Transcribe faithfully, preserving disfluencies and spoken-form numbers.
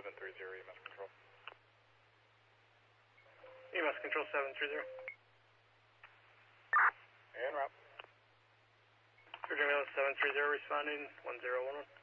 seven three zero, E M S Control. E M S Control seven three zero. En route. Virginia seven three zero responding one zero one one.